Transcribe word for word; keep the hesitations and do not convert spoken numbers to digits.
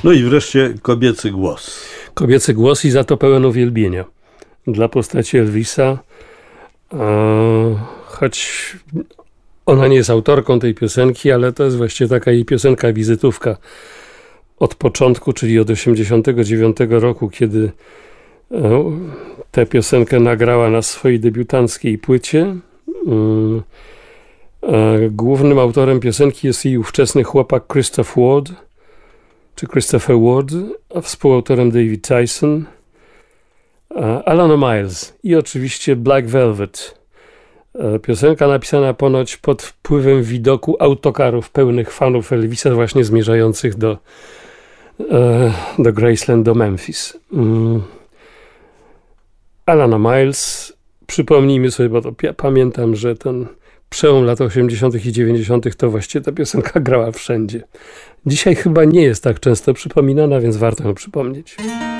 No i wreszcie kobiecy głos. Kobiecy głos i za to pełen uwielbienia dla postaci Elvisa. Choć ona nie jest autorką tej piosenki, ale to jest właściwie taka jej piosenka wizytówka od początku, czyli od osiemdziesiątego dziewiątego roku, kiedy tę piosenkę nagrała na swojej debiutanckiej płycie. Głównym autorem piosenki jest jej ówczesny chłopak Christoph Ward, czy Christopher Ward, a współautorem David Tyson, Alana Miles i oczywiście Black Velvet. Piosenka napisana ponoć pod wpływem widoku autokarów pełnych fanów Elvisa, właśnie zmierzających do, do Graceland, do Memphis. Alana Miles, przypomnijmy sobie, bo to pamiętam, że ten przełom lat osiemdziesiątych i dziewięćdziesiątych to właściwie ta piosenka grała wszędzie. Dzisiaj chyba nie jest tak często przypominana, więc warto ją przypomnieć.